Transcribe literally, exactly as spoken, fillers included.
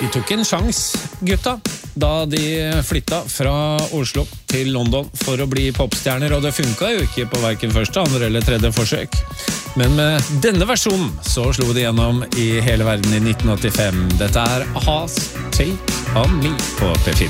De tok en sjans, gutta, da de flytta fra Oslo til London for å bli popstjerner, og det funket jo ikke på hverken første, andre eller tredje forsøk. Men med denne versjonen så slo de gjennom i hele verden i nitten åttifem. Dette er A-Ha's Take On Me på P fire.